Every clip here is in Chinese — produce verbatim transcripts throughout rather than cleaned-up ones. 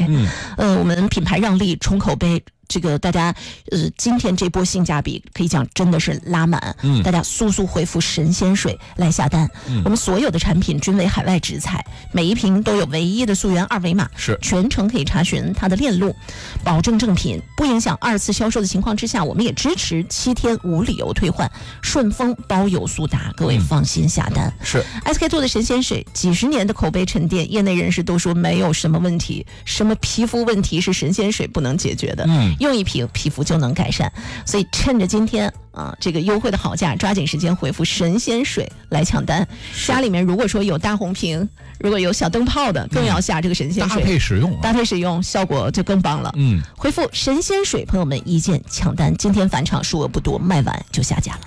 嗯， 呃，我们品牌让利冲口碑。这个大家呃，今天这波性价比可以讲真的是拉满， 嗯， 大家速速回复神仙水来下单。 嗯， 我们所有的产品均为海外直采，每一瓶都有唯一的溯源二维码， 是全程可以查询它的链路，保证正品，不影响二次销售的情况之下，我们也支持七天无理由退换，顺丰包邮速达，各位放心下单。 嗯、是 S K 做的神仙水，几十年的口碑沉淀，业内人士都说没有什么问题，什么皮肤问题是神仙水不能解决的。 嗯。 用一瓶皮肤就能改善，所以趁着今天啊这个优惠的好价，抓紧时间回复神仙水来抢单。家里面如果说有大红瓶，如果有小灯泡的，更要下这个神仙水， 搭配使用、啊， 搭配使用效果就更棒了。 嗯， 回复神仙水，朋友们一键抢单，今天返场数额不多，卖完就下架了。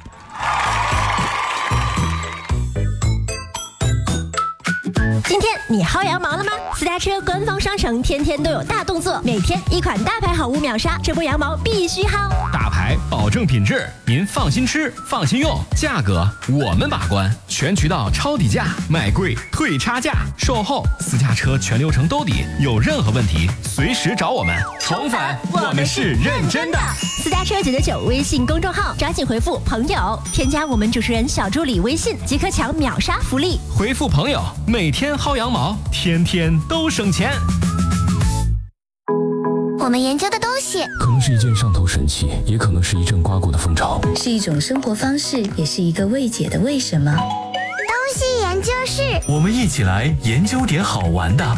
今天你薅羊毛了吗？私家车官方商城天天都有大动作，每天一款大牌好物秒杀，这波羊毛必须薅。 大牌保证品质，您放心吃，放心用，价格我们把关，全渠道抄底价，卖贵退差价，售后私家车全流程兜底，有任何问题随时找我们。重返，我们是认真的。 私家车九九九微信公众号，抓紧回复朋友，添加我们主持人小助理微信，即可抢秒杀福利。 回复朋友，每天薅羊毛，天天都省钱。 我们研究的东西可能是一件上头神器，也可能是一阵刮过的风潮， 是一种生活方式，也是一个未解的为什么。 东西研究室， 我们一起来研究点好玩的。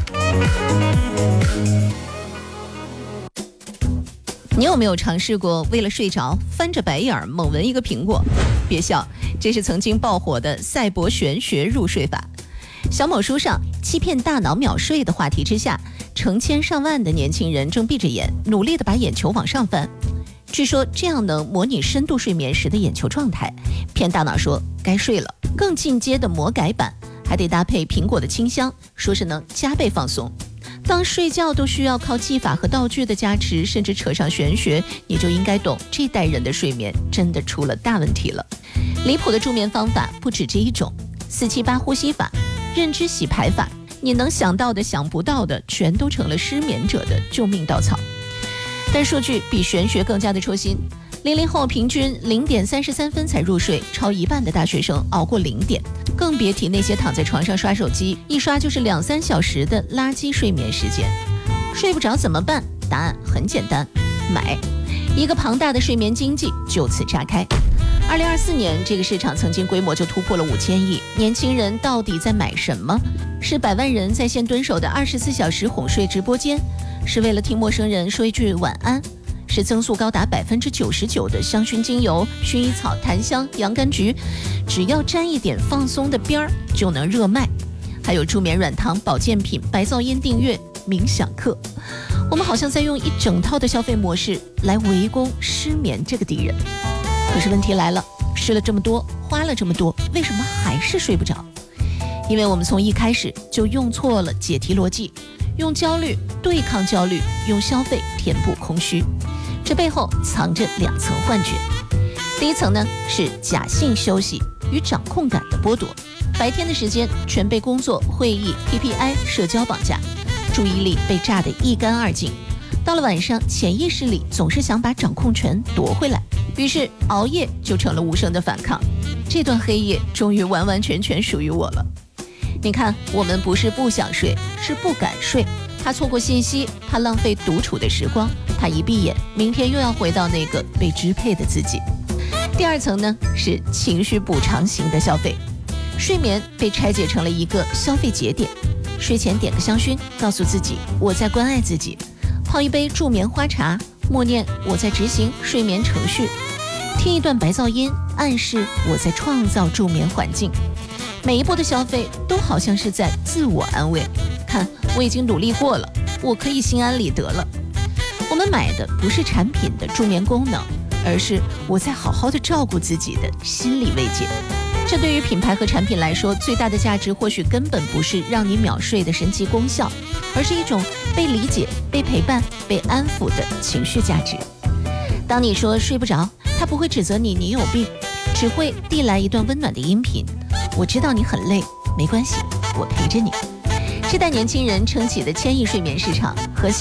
你有没有尝试过为了睡着翻着白眼儿猛闻一个苹果？别笑，这是曾经爆火的赛博玄学入睡法。小某书上欺骗大脑秒睡的话题之下，成千上万的年轻人正闭着眼努力地把眼球往上翻。据说这样能模拟深度睡眠时的眼球状态，骗大脑说该睡了。更进阶的魔改版还得搭配苹果的清香，说是能加倍放松。当睡觉都需要靠技法和道具的加持，甚至扯上玄学，你就应该懂这代人的睡眠真的出了大问题了。离谱的助眠方法不止这一种，四七八呼吸法、认知洗牌法，你能想到的想不到的全都成了失眠者的救命稻草。但数据比玄学更加的戳心，零零后平均零点三十三分才入睡，超一半的大学生熬过零点，更别提那些躺在床上刷手机，一刷就是两三小时的垃圾睡眠时间。睡不着怎么办？答案很简单，买。一个庞大的睡眠经济就此炸开。二零二四年，这个市场曾经规模就突破了五千亿。年轻人到底在买什么？是百万人在线蹲守的二十四小时哄睡直播间？是为了听陌生人说一句晚安？是增速高达百分之九十九的香薰精油、薰衣草、檀香、洋甘菊，只要沾一点放松的边儿就能热卖。还有助眠软糖、保健品、白噪音订阅、冥想课。我们好像在用一整套的消费模式来围攻失眠这个敌人。可是问题来了，试了这么多，花了这么多，为什么还是睡不着？因为我们从一开始就用错了解题逻辑，用焦虑对抗焦虑，用消费填补空虚。这背后藏着两层幻觉。第一层呢，是假性休息与掌控感的剥夺。白天的时间全被工作、会议、K P I、社交绑架，注意力被炸得一干二净。到了晚上，潜意识里总是想把掌控权夺回来，于是熬夜就成了无声的反抗。这段黑夜终于完完全全属于我了。你看，我们不是不想睡，是不敢睡。怕错过信息，怕浪费独处的时光，他一闭眼，明天又要回到那个被支配的自己。第二层呢，是情绪补偿型的消费。睡眠被拆解成了一个消费节点，睡前点个香薰，告诉自己我在关爱自己；泡一杯助眠花茶，默念我在执行睡眠程序；听一段白噪音，暗示我在创造助眠环境。每一步的消费都好像是在自我安慰，看我已经努力过了，我可以心安理得了。我们买的不是产品的助眠功能，而是我在好好的照顾自己的心理慰藉。这对于品牌和产品来说，最大的价值或许根本不是让你秒睡的神奇功效，而是一种被理解、被陪伴、被安抚的情绪价值。当你说睡不着，他不会指责你你有病，只会递来一段温暖的音频。我知道你很累，没关系，我陪着你。这代年轻人撑起的千亿睡眠市场和